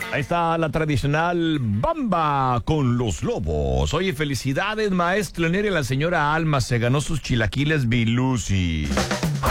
Ahí está la tradicional Bamba con los Lobos. Oye, felicidades, maestra Neri. La señora Alma se ganó sus chilaquiles Bilusi.